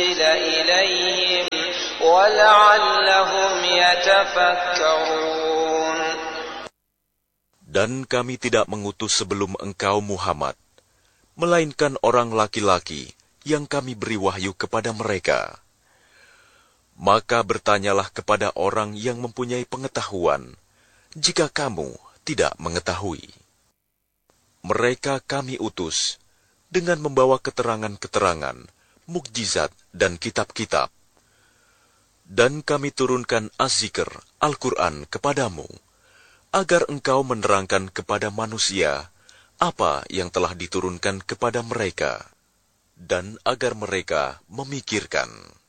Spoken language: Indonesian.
إليهم ولعلهم يتفكرون. Dan kami tidak mengutus sebelum engkau Muhammad, melainkan orang laki-laki yang kami beri wahyu kepada mereka. Maka bertanyalah kepada orang yang mempunyai pengetahuan, jika kamu tidak mengetahui. Mereka kami utus dengan membawa keterangan-keterangan, mukjizat dan kitab-kitab. Dan kami turunkan Az-Zikr, Al-Quran kepadamu, agar engkau menerangkan kepada manusia apa yang telah diturunkan kepada mereka, dan agar mereka memikirkan.